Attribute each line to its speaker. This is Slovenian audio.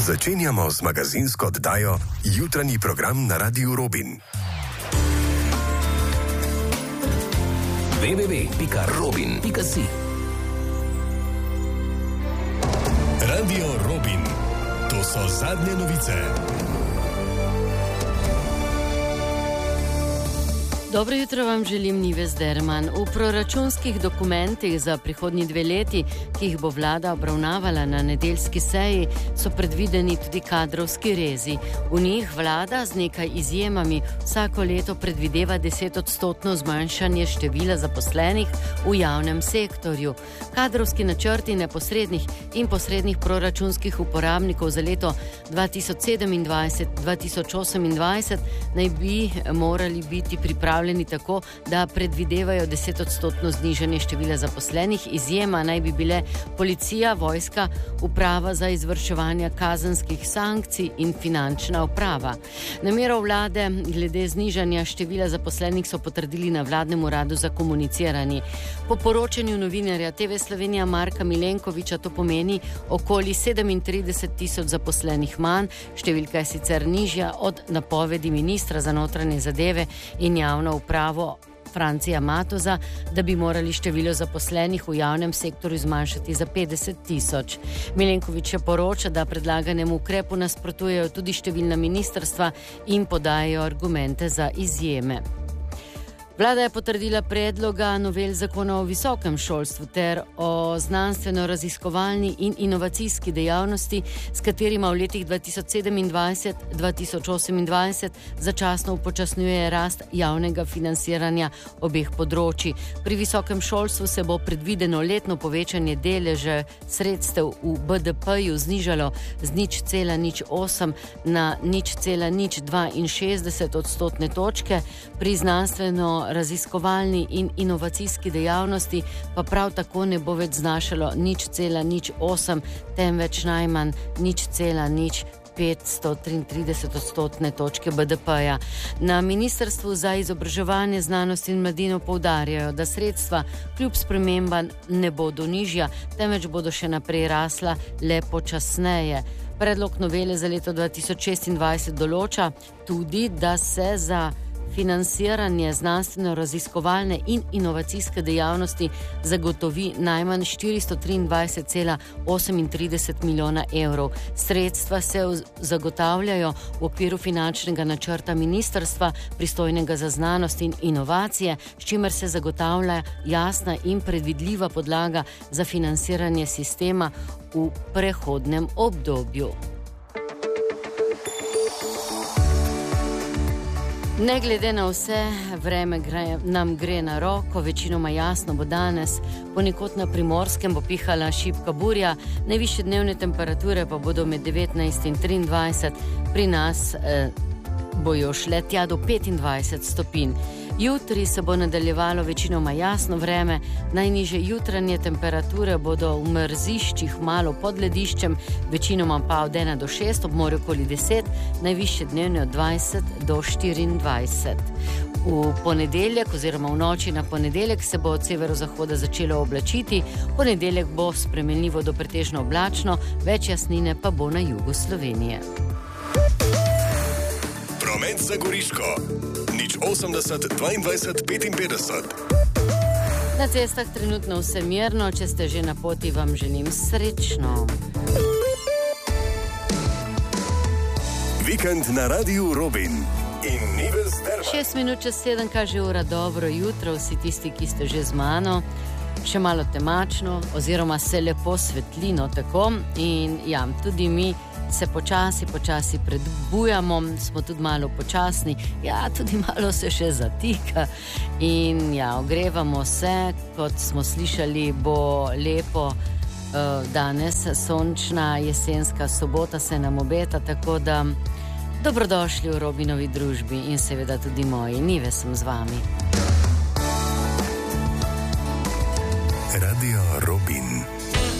Speaker 1: Začenjamo z magazinsko oddajo Jutranji program na Radiu Robin. www.robin.si Radio Robin. To so zadnje novice.
Speaker 2: Dobro jutro vam želim, Nives Derman. V proračunskih dokumentih za prihodnji 2 leti, ki jih bo vlada obravnavala na nedeljski seji, so predvideni tudi kadrovski rezi. V njih vlada z nekaj izjemami vsako leto predvideva 10% zmanjšanje števila zaposlenih v javnem sektorju. Kadrovski načrti neposrednih in posrednih proračunskih uporabnikov za leto 2027-2028 naj bi morali biti pripravljeni tako, da predvidevajo 10% znižanje števila zaposlenih. Izjema naj bi bile policija, vojska, uprava za izvrševanje kazenskih sankcij in finančna uprava. Namero vlade glede znižanja števila zaposlenih so potrdili na vladnem uradu za komuniciranje. Po poročanju novinarja TV Slovenija Marka Milenkoviča to pomeni okoli 37.000 zaposlenih manj. Številka je sicer nižja od napovedi ministra za notranje zadeve in javno upravo Francija Matoza, da bi morali število zaposlenih v javnem sektorju zmanjšati za 50.000. Milenkovič je poroča, da predlaganemu ukrepu nasprotujejo tudi številna ministrstva in podajajo argumente za izjeme. Vlada je potrdila predloga novel zakona o visokem šolstvu ter o znanstveno-raziskovalni in inovacijski dejavnosti, s katerima v letih 2027-2028 začasno upočasnjuje rast javnega financiranja obeh področji. Pri visokem šolstvu se bo predvideno letno povečanje deleža sredstev v BDP-ju znižalo z 0,08 na 0,062 odstotne točke, pri znanstveno-raziskovalni in inovacijski dejavnosti pa prav tako ne bo več znašalo 0,08, temveč najmanj 0,0533 odstotne točke BDP-ja. Na Ministrstvu za izobraževanje, znanost in mladino poudarjajo, da sredstva kljub spremembam ne bodo nižja, temveč bodo še naprej rasla le počasneje. Predlog novele za leto 2026 določa tudi, da se za financiranje znanstveno-raziskovalne in inovacijske dejavnosti zagotovi najmanj 423,38 milijona evrov. Sredstva se zagotavljajo v okviru finančnega načrta ministrstva, pristojnega za znanost in inovacije, s čimer se zagotavlja jasna in predvidljiva podlaga za financiranje sistema v prehodnem obdobju. Ne glede na vse, vreme nam gre na roko, večinoma jasno bo danes, ponekod na Primorskem bo pihala šibka burja, najvišje dnevne temperature pa bodo med 19 in 23, pri nas bojo šle tja do 25 stopinj. Jutri se bo nadaljevalo večinoma jasno vreme, najnižje jutranje temperature bodo v mrziščih malo pod lediščem, večinoma pa od 1 do 6, ob morju okoli 10, najvišje dnevne od 20 do 24. V ponedeljek oziroma v noči na ponedeljek se bo od severozahoda začelo oblačiti, ponedeljek bo spremenljivo do pretežno oblačno, več jasnine pa bo na jugu Slovenije.
Speaker 1: Promet za Goriško. 80 22 55.
Speaker 2: Na cestah trenutno vse mirno, če ste že na poti, vam želim srečno.
Speaker 1: Vikend na Radiu Robin in Nives Derman.
Speaker 2: 6 minut čez 7 kaže ura. Dobro jutro vsi tisti, ki ste že z mano. Še malo temačno oziroma se lepo svetlino tako in ja, tudi mi se počasi predbujamo, smo tudi malo počasni, ja, tudi malo se še zatika in ja, ogrevamo se, kot smo slišali, bo lepo danes, sončna jesenska sobota se nam obeta, tako da dobrodošli v Robinovi družbi in seveda tudi moji, Nive sem z vami.
Speaker 1: Radio Robin.